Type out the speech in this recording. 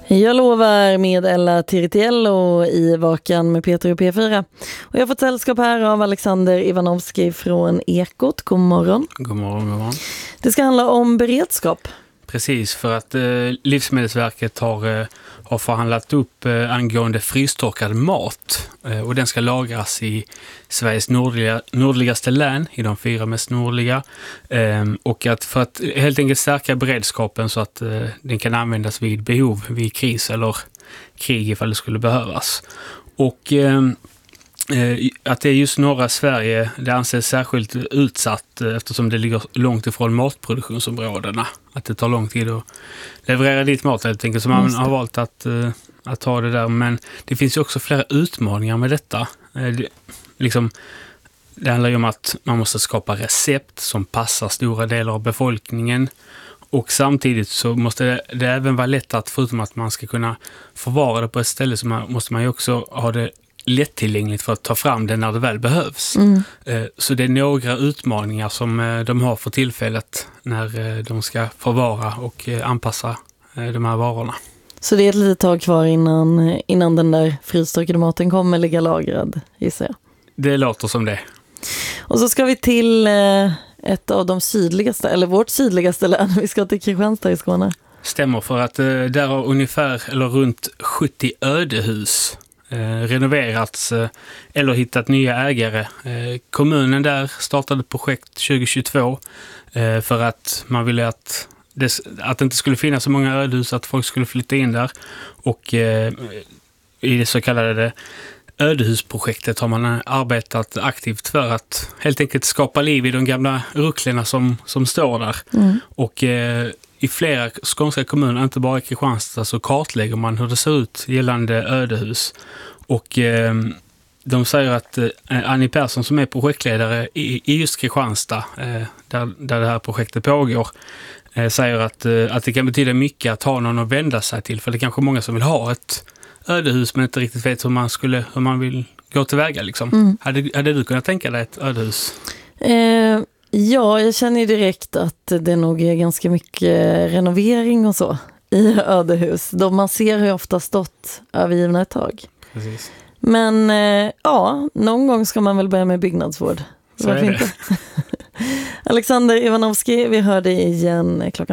Jag lovar med Ella Tiritiello i Vakan med Peter och P4. Och jag har fått sällskap här av Alexander Ivanovski från Ekot. God morgon. God morgon, god morgon. Det ska handla om beredskap. Precis, för att Livsmedelsverket har förhandlat upp angående frystorkad mat. Och den ska lagras i Sveriges nordligaste län, i de 4 mest nordliga. Och för att helt enkelt stärka beredskapen så att den kan användas vid behov, vid kris eller krig ifall det skulle behövas. Och att det är just norra Sverige, det anses särskilt utsatt eftersom det ligger långt ifrån matproduktionsområdena. Att det tar lång tid att leverera dit mat helt enkelt, så man har valt att ta det där. Men det finns ju också flera utmaningar med detta. Det handlar ju om att man måste skapa recept som passar stora delar av befolkningen. Och samtidigt så måste det även vara lätt att, förutom att man ska kunna förvara det på ett ställe, så måste man ju också ha det lättillgängligt för att ta fram det när det väl behövs. Så det är några utmaningar som de har för tillfället när de ska förvara och anpassa de här varorna. Så det är ett litet tag kvar innan den där frystorkade maten kommer ligga lagrad, gissar jag. Det låter som det. Och så ska vi till ett av de sydligaste, eller vårt sydligaste län. Vi ska till Kristianstad i Skåne. Stämmer, för att där har ungefär eller runt 70 ödehus renoverats eller hittat nya ägare. Kommunen där startade ett projekt 2022 för att man ville att det inte skulle finnas så många ödehus, att folk skulle flytta in där. Och i det så kallade ödehusprojektet har man arbetat aktivt för att helt enkelt skapa liv i de gamla rucklerna som står där. Och i flera skånska kommuner, inte bara i Kristianstad, så kartlägger man hur det ser ut gällande ödehus. Och de säger att Annie Persson, som är projektledare i just Kristianstad, där det här projektet pågår, säger att det kan betyda mycket att ha någon att vända sig till. För det är kanske många som vill ha ett ödehus men inte riktigt vet hur man vill gå tillväga. Liksom. Hade du kunnat tänka dig ett ödehus? Ja, jag känner ju direkt att det nog är ganska mycket renovering och så i ödehus. Man ser hur ofta stått övergivna ett tag. Precis. Men någon gång ska man väl börja med byggnadsvård. Så är det. Alexander Ivanovski, vi hör dig igen klockan